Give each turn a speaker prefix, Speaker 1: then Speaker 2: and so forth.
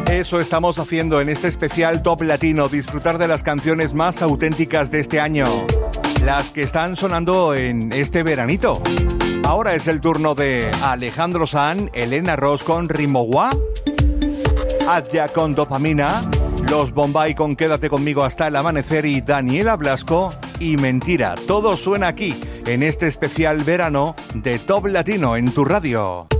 Speaker 1: Eso estamos haciendo en este especial Top Latino, disfrutar de las canciones más auténticas de este año, las que están sonando en este veranito. Ahora es el turno de Alejandro Sanz, Elena Ross con Rimowa, Adja con Dopamina, Los Bombay con Quédate conmigo hasta el amanecer y Daniela Blasco y Mentira. Todo suena aquí, en este especial verano de Top Latino en tu radio.